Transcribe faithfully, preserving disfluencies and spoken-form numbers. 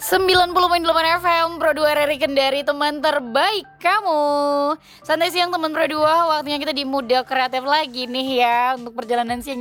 sembilan puluh koma delapan F M Pro dua R R I Kendari, teman terbaik kamu. Santai siang teman Pro dua, waktunya kita di Muda Kreatif lagi nih ya untuk perjalanan siang